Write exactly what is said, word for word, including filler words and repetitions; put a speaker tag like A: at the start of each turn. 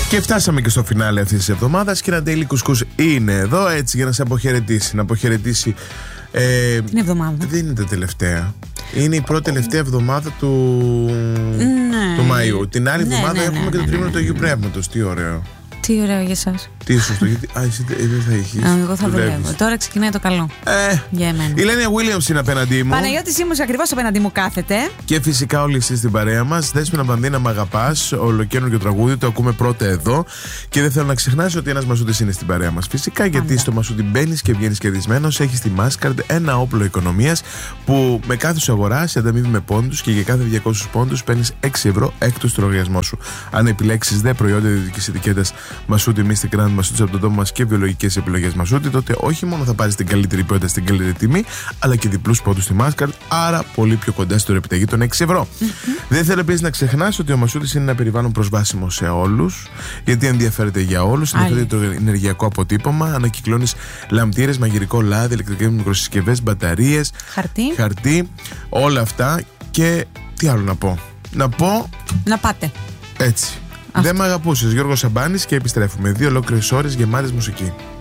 A: Και φτάσαμε και στο φινάλε αυτής της εβδομάδας και ένα Daily Couscous είναι εδώ έτσι για να σε αποχαιρετήσει. Να αποχαιρετήσει. Ε,
B: την εβδομάδα.
A: Δεν είναι τα τελευταία. Είναι η πρώτη τελευταία εβδομάδα του,
B: ναι.
A: του Μαΐου. Την άλλη
B: ναι,
A: εβδομάδα
B: ναι,
A: έχουμε
B: ναι,
A: και το
B: ναι,
A: τρίμηνο
B: ναι,
A: του Αγίου Πνεύματος. Τι ωραίο.
B: Τι ωραίο για εσάς.
A: Τι σωστό, γιατί. Α, εσύ δεν θα έχεις.
B: Α, εγώ θα δουλεύω. Τώρα ξεκινάει το καλό.
A: Ε,
B: για εμένα.
A: Η Λένια Williams είναι απέναντί μου.
B: Παναγιώτης Σίμους ακριβώς απέναντί μου κάθεται.
A: Και φυσικά όλοι εσείς στην παρέα μας. Δέσποινα Μπανδίνα, μ' αγαπάς. Ολοκαίνουργιο τραγούδι, το ακούμε πρώτα εδώ. Και δεν θέλω να ξεχνάς ότι ένας Μασούτης είναι στην παρέα μας. Φυσικά γιατί Πάντα. στο Μασούτη μπαίνεις και βγαίνεις κερδισμένος. Έχεις τη Mastercard, ένα όπλο οικονομίας που με κάθε σου αγορά σε ανταμείβει με πόντους και για κάθε διακόσιους πόντους παίρνεις έξι ευρώ έκτος στο λογαριασμό σου. Αν επιλέξεις δε προϊόντα ιδιωτικής ετικέτας Μασούτη, Mystic Grand, Μασούτης από τον τόπο μας και βιολογικές επιλογές Μασούτη, τότε όχι μόνο θα πάρεις την καλύτερη ποιότητα στην καλύτερη τιμή, αλλά και διπλούς πόντους στη Mastercard, άρα πολύ πιο κοντά στο επιταγή των έξι ευρώ. Mm-hmm. Δεν θέλω επίσης να ξεχνάς ότι ο Μασούτης είναι ένα περιβάλλον προσβάσιμο σε όλους, γιατί ενδιαφέρεται για όλους, ενδιαφέρεται το ενεργειακό αποτύπωμα, ανακυκλώνεις λαμπτήρες, μαγειρικό λάδι, ηλεκτρικές μικροσυσκευές, μπαταρίες,
B: χαρτί.
A: χαρτί, όλα αυτά. Και τι άλλο να πω. Να πω.
B: Να πάτε.
A: Έτσι. Αυτό. Δεν μ' αγαπούσες, Γιώργος Σαμπάνης, και επιστρέφουμε. Δύο ολόκληρες ώρες γεμάτες μουσική.